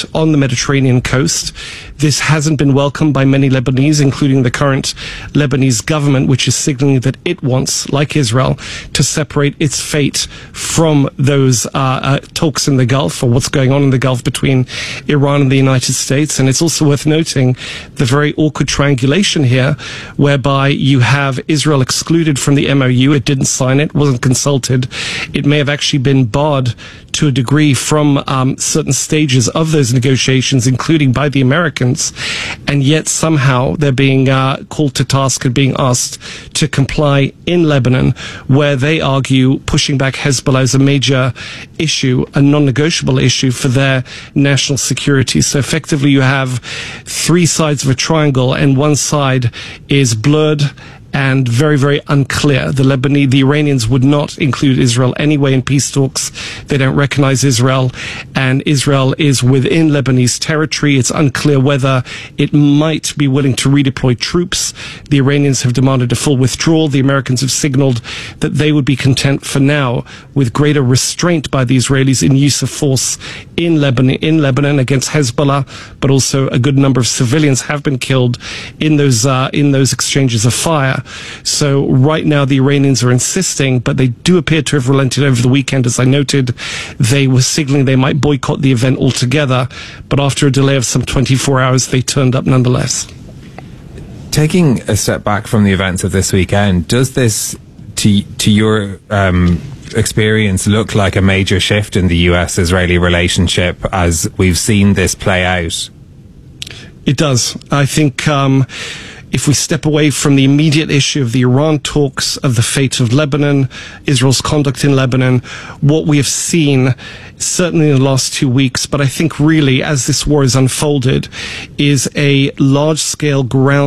conflict on the Mediterranean coast. This hasn't been welcomed by many Lebanese, including the current Lebanese government, which is signaling that it wants, like Israel, to separate its fate from those talks in the Gulf, or what's going on in the Gulf between Iran and the United States. And it's also worth noting the very awkward triangulation here, whereby you have Israel excluded from the MOU. It didn't sign it, wasn't consulted. It may have actually been barred to a degree from certain stages of those negotiations, including by the Americans, and yet somehow they're being called to task and being asked to comply in Lebanon, where they argue pushing back Hezbollah is a major issue, a non-negotiable issue for their national security. So effectively you have three sides of a triangle, and one side is blurred and very, very unclear. The Iranians would not include Israel anyway in peace talks. They don't recognize Israel, and Israel is within Lebanese territory. It's unclear whether it might be willing to redeploy troops. The Iranians have demanded a full withdrawal. The Americans have signaled that they would be content for now with greater restraint by the Israelis in use of force in Lebanon against Hezbollah, but also a good number of civilians have been killed in those exchanges of fire. So right now the Iranians are insisting, but they do appear to have relented over the weekend. As I noted, they were signaling they might boycott the event altogether, but after a delay of some 24 hours, they turned up nonetheless. Taking a step back from the events of this weekend, does this, to your experience, look like a major shift in the US-Israeli relationship as we've seen this play out? It does. I think if we step away from the immediate issue of the Iran talks, of the fate of Lebanon, Israel's conduct in Lebanon, what we have seen, certainly in the last 2 weeks, but I think really as this war has unfolded, is a large-scale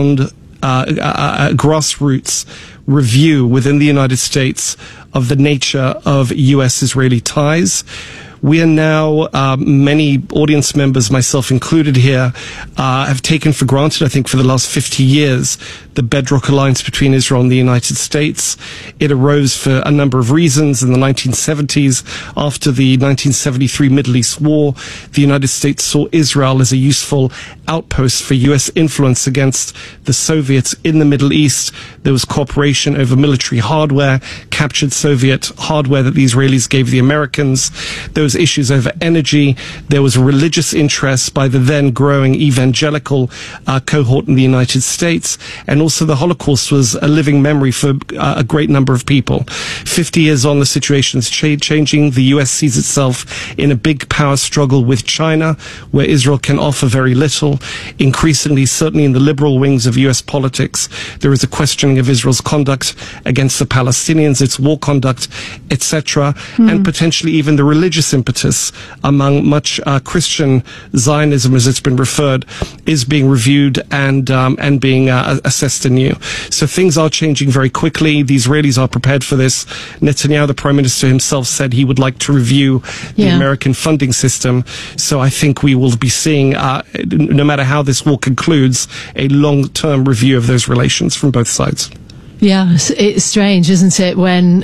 grassroots review within the United States of the nature of US-Israeli ties. We are now, many audience members, myself included here, have taken for granted, I think for the last 50 years, the bedrock alliance between Israel and the United States. It arose for a number of reasons. In the 1970s, after the 1973 Middle East War, the United States saw Israel as a useful outpost for US influence against the Soviets in the Middle East. There was cooperation over military hardware, captured Soviet hardware that the Israelis gave the Americans. There was issues over energy. There was a religious interest by the then growing evangelical cohort in the United States. And also the Holocaust was a living memory for a great number of people. 50 years on, the situation is changing. The US sees itself in a big power struggle with China, where Israel can offer very little. Increasingly, certainly in the liberal wings of US politics, there is a questioning of Israel's conduct against the Palestinians, its war conduct, etc., and potentially even the religious impetus among much Christian Zionism, as it's been referred, is being reviewed and being assessed anew. So things are changing very quickly. The Israelis are prepared for this. Netanyahu, the Prime Minister himself, said he would like to review the American funding system. So I think we will be seeing, no matter how this war concludes, a long-term review of those relations from both sides. Yeah, it's strange, isn't it, when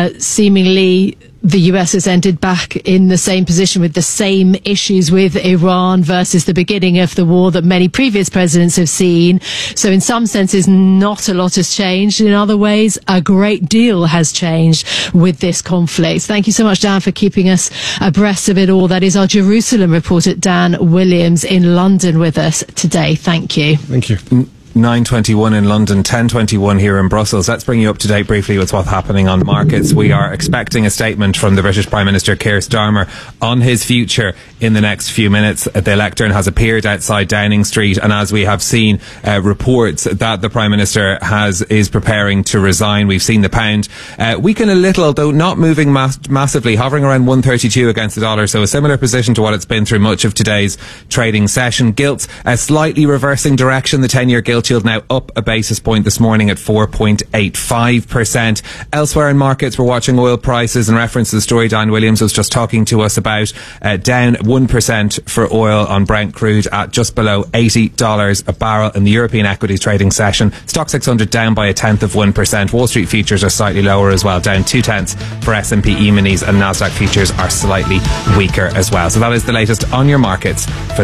seemingly the US has ended back in the same position with the same issues with Iran versus the beginning of the war that many previous presidents have seen. So in some senses, not a lot has changed. In other ways, a great deal has changed with this conflict. Thank you so much, Dan, for keeping us abreast of it all. That is our Jerusalem reporter, Dan Williams, in London with us today. Thank you. Thank you. 9:21 in London, 10:21 here in Brussels. Let's bring you up to date briefly with what's happening on markets. We are expecting a statement from the British Prime Minister Keir Starmer on his future in the next few minutes. The lectern has appeared outside Downing Street, and as we have seen reports that the Prime Minister is preparing to resign. We've seen the pound weaken a little, though not moving massively, hovering around 132 against the dollar, so a similar position to what it's been through much of today's trading session. Gilts slightly reversing direction. The 10-year gilt yield now up a basis point this morning at 4.85%. Elsewhere in markets, we're watching oil prices. In reference to the story Dan Williams was just talking to us about, down 1% for oil on Brent crude at just below $80 a barrel in the European equities trading session. Stock 600 down by 0.1%. Wall Street futures are slightly lower as well, down 0.2 for S&P E-minis, and Nasdaq futures are slightly weaker as well. So that is the latest on your markets for